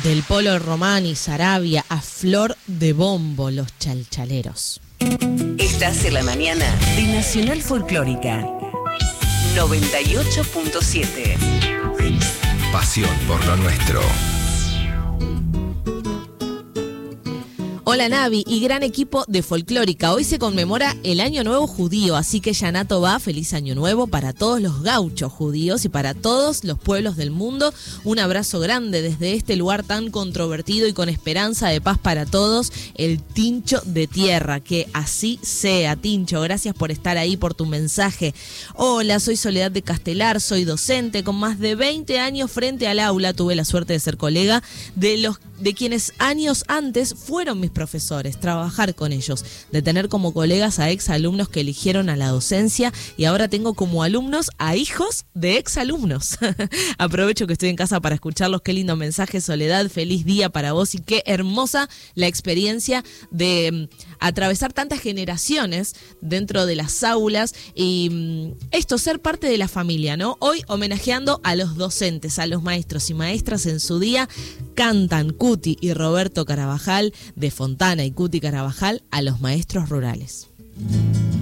Del Polo Román y Sarabia a Flor de Bombo, los chalchaleros. Estás en la mañana de Nacional Folclórica 98.7. Pasión por lo nuestro. Hola Navi y gran equipo de Folclórica. Hoy se conmemora el Año Nuevo Judío, así que Yanato va, feliz Año Nuevo para todos los gauchos judíos y para todos los pueblos del mundo. Un abrazo grande desde este lugar tan controvertido y con esperanza de paz para todos, el Tincho de Tierra. Que así sea, Tincho. Gracias por estar ahí, por tu mensaje. Hola, soy Soledad de Castelar, soy docente con más de 20 años frente al aula. Tuve la suerte de ser colega de quienes años antes fueron mis profesores, trabajar con ellos, de tener como colegas a exalumnos que eligieron a la docencia y ahora tengo como alumnos a hijos de exalumnos. Aprovecho que estoy en casa para escucharlos. Qué lindo mensaje, Soledad, feliz día para vos y qué hermosa la experiencia de atravesar tantas generaciones dentro de las aulas y esto, ser parte de la familia, ¿no? Hoy homenajeando a los docentes, a los maestros y maestras en su día, cantan Cuti y Roberto Carabajal de Fontana y Cuti Carabajal a los maestros rurales.